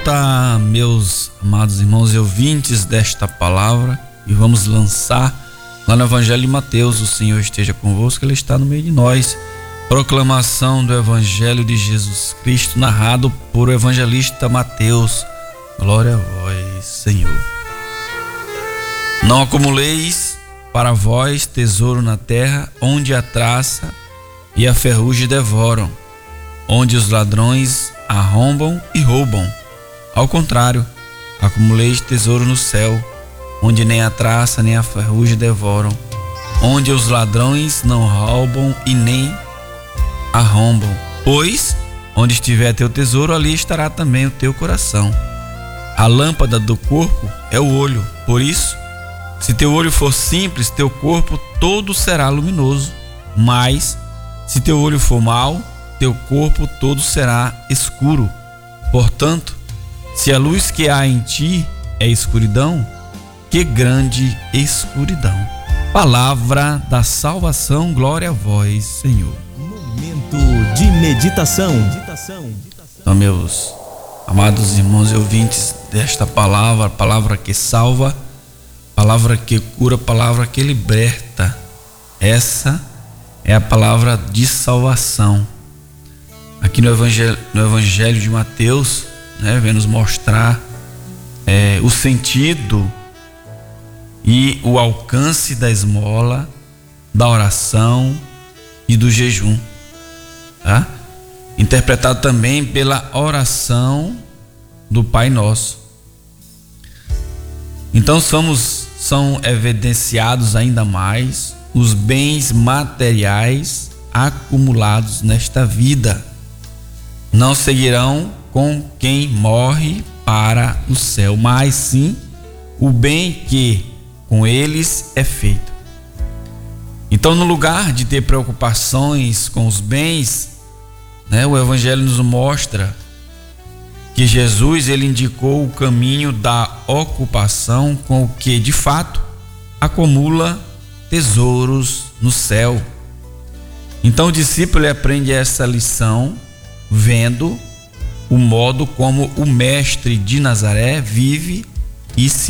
Tá, meus amados irmãos e ouvintes desta palavra, e vamos lançar lá no Evangelho de Mateus. O Senhor esteja convosco, Ele está no meio de nós. Proclamação do Evangelho de Jesus Cristo, narrado por o evangelista Mateus. Glória a vós, Senhor. Não acumuleis para vós tesouro na terra, onde a traça e a ferrugem devoram, onde os ladrões arrombam e roubam. Ao contrário, acumuleis tesouro no céu, onde nem a traça nem a ferrugem devoram, onde os ladrões não roubam e nem arrombam. Pois, onde estiver teu tesouro, ali estará também o teu coração. A lâmpada do corpo é o olho. Por isso, se teu olho for simples, teu corpo todo será luminoso. Mas, se teu olho for mau, teu corpo todo será escuro. Portanto, se a luz que há em ti é escuridão, que grande escuridão. Palavra da salvação, glória a vós, Senhor. Momento de meditação. Então, meus amados irmãos e ouvintes desta palavra, palavra que salva, palavra que cura, palavra que liberta. Essa é a palavra de salvação. Aqui no Evangelho de Mateus, vem nos mostrar o sentido e o alcance da esmola, da oração e do jejum, tá? Interpretado também pela oração do Pai Nosso. Então são evidenciados ainda mais os bens materiais acumulados nesta vida. Não seguirão com quem morre para o céu, mas sim o bem que com eles é feito. Então, no lugar de ter preocupações com os bens, o Evangelho nos mostra que Jesus ele indicou o caminho da ocupação com o que de fato acumula tesouros no céu. Então o discípulo aprende essa lição vendo o modo como o mestre de Nazaré vive e se